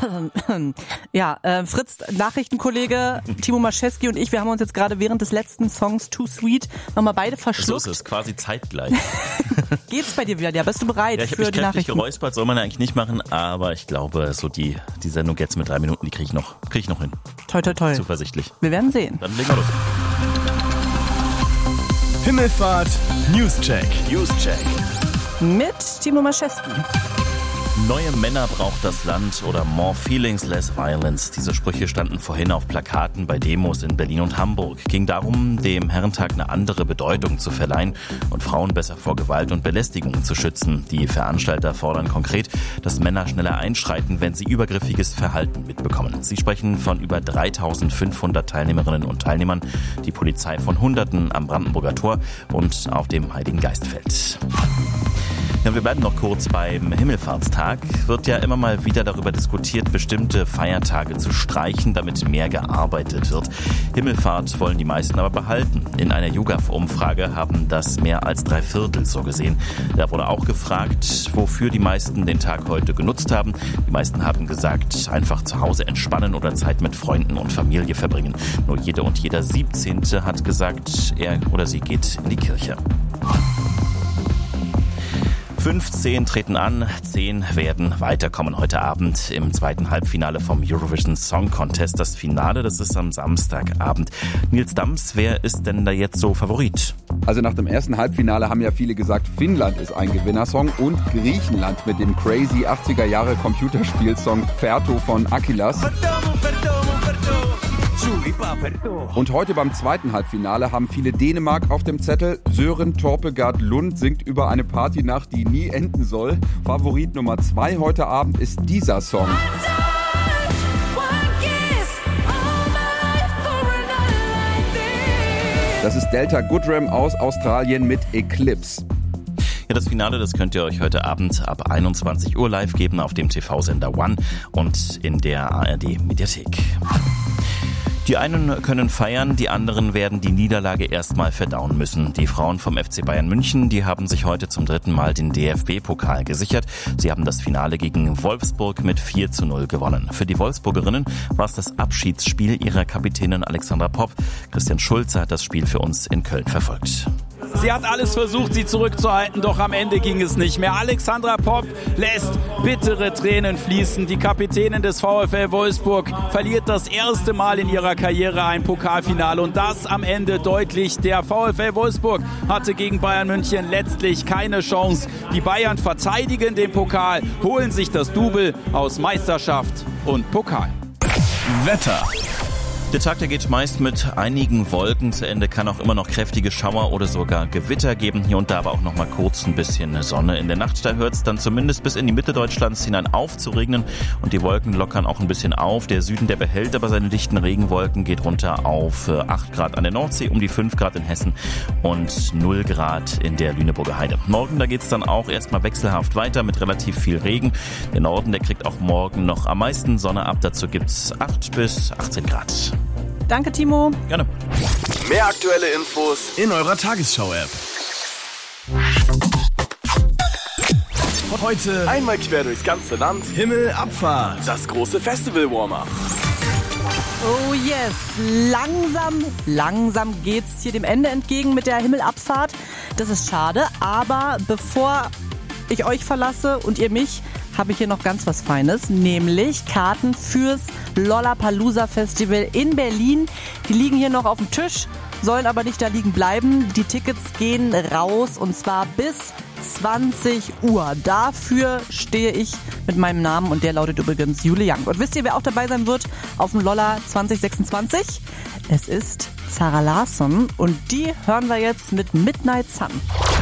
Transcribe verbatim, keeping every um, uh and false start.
Ja, äh, Fritz, Nachrichtenkollege Timo Maschewski und ich, wir haben uns jetzt gerade während des letzten Songs Too Sweet nochmal beide verschluckt. So ist es, quasi zeitgleich. Geht's bei dir wieder? Ja, bist du bereit ja, ich hab für mich die Nachrichten? Geräuspert soll man ja eigentlich nicht machen, aber ich glaube, so die, die Sendung jetzt mit drei Minuten, die kriege ich noch, krieg ich noch hin. Toi, toi, toi. Zuversichtlich. Wir werden sehen. Dann legen wir los. Himmelfahrt Newscheck. Newscheck. Mit Timo Maschewski. Neue Männer braucht das Land oder More Feelings, Less Violence. Diese Sprüche standen vorhin auf Plakaten bei Demos in Berlin und Hamburg. Ging darum, dem Herrentag eine andere Bedeutung zu verleihen und Frauen besser vor Gewalt und Belästigung zu schützen. Die Veranstalter fordern konkret, dass Männer schneller einschreiten, wenn sie übergriffiges Verhalten mitbekommen. Sie sprechen von über dreitausendfünfhundert Teilnehmerinnen und Teilnehmern, die Polizei von Hunderten am Brandenburger Tor und auf dem Heiligen Geistfeld. Ja, wir bleiben noch kurz beim Himmelfahrtstag. Wird ja immer mal wieder darüber diskutiert, bestimmte Feiertage zu streichen, damit mehr gearbeitet wird. Himmelfahrt wollen die meisten aber behalten. In einer YouGov-Umfrage haben das mehr als drei Viertel so gesehen. Da wurde auch gefragt, wofür die meisten den Tag heute genutzt haben. Die meisten haben gesagt, einfach zu Hause entspannen oder Zeit mit Freunden und Familie verbringen. Nur jede und jeder Siebzehnte hat gesagt, er oder sie geht in die Kirche. fünfzehn treten an, zehn werden weiterkommen heute Abend im zweiten Halbfinale vom Eurovision Song Contest. Das Finale, das ist am Samstagabend. Nils Dams, wer ist denn da jetzt so Favorit? Also nach dem ersten Halbfinale haben ja viele gesagt, Finnland ist ein Gewinnersong und Griechenland mit dem crazy achtziger Jahre Computerspielsong Ferto von Akilas. Und heute beim zweiten Halbfinale haben viele Dänemark auf dem Zettel. Søren Torpegaard Lund singt über eine Partynacht, die nie enden soll. Favorit Nummer zwei heute Abend ist dieser Song. Das ist Delta Goodrem aus Australien mit Eclipse. Ja, das Finale, das könnt ihr euch heute Abend ab einundzwanzig Uhr live geben auf dem T V-Sender One und in der A R D-Mediathek. Die einen können feiern, die anderen werden die Niederlage erstmal verdauen müssen. Die Frauen vom F C Bayern München, die haben sich heute zum dritten Mal den D F B-Pokal gesichert. Sie haben das Finale gegen Wolfsburg mit vier zu null gewonnen. Für die Wolfsburgerinnen war es das Abschiedsspiel ihrer Kapitänin Alexandra Popp. Christian Schulze hat das Spiel für uns in Köln verfolgt. Sie hat alles versucht, sie zurückzuhalten, doch am Ende ging es nicht mehr. Alexandra Popp lässt bittere Tränen fließen. Die Kapitänin des VfL Wolfsburg verliert das erste Mal in ihrer Karriere ein Pokalfinale und das am Ende deutlich. Der VfL Wolfsburg hatte gegen Bayern München letztlich keine Chance. Die Bayern verteidigen den Pokal, holen sich das Double aus Meisterschaft und Pokal. Wetter. Der Tag, der geht meist mit einigen Wolken zu Ende, kann auch immer noch kräftige Schauer oder sogar Gewitter geben. Hier und da aber auch noch mal kurz ein bisschen Sonne. In der Nacht, da hört es dann zumindest bis in die Mitte Deutschlands hinein auf zu regnen und die Wolken lockern auch ein bisschen auf. Der Süden, der behält aber seine dichten Regenwolken, geht runter auf acht Grad an der Nordsee, um die fünf Grad in Hessen und null Grad in der Lüneburger Heide. Morgen, da geht es dann auch erstmal wechselhaft weiter mit relativ viel Regen. Der Norden, der kriegt auch morgen noch am meisten Sonne ab. Dazu gibt es acht bis achtzehn Grad. Danke, Timo. Gerne. Mehr aktuelle Infos in eurer Tagesschau-App. Heute einmal quer durchs ganze Land. Himmelabfahrt. Das große Festival-Warm-Up. Oh yes, langsam, langsam geht's hier dem Ende entgegen mit der Himmelabfahrt. Das ist schade, aber bevor ich euch verlasse und ihr mich, habe ich hier noch ganz was Feines, nämlich Karten fürs Lollapalooza Festival in Berlin. Die liegen hier noch auf dem Tisch, sollen aber nicht da liegen bleiben. Die Tickets gehen raus und zwar bis zwanzig Uhr. Dafür stehe ich mit meinem Namen und der lautet übrigens Jule Young. Und wisst ihr, wer auch dabei sein wird auf dem Lolla zwanzig sechsundzwanzig? Es ist Zara Larsson und die hören wir jetzt mit Midnight Sun.